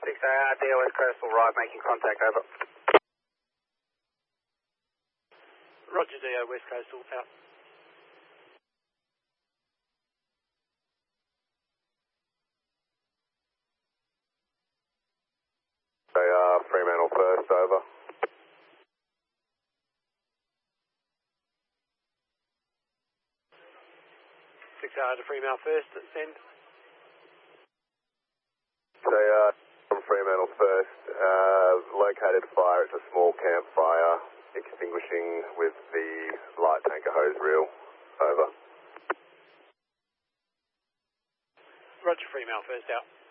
6AR, DL West Coastal right, making contact, over. Roger, DO West Coastal, out. Fremantle first, over. 6AR to Fremantle first, send. From Fremantle first, located fire, it's a small campfire, extinguishing with the light tanker hose reel, over. Roger, Fremantle first, out.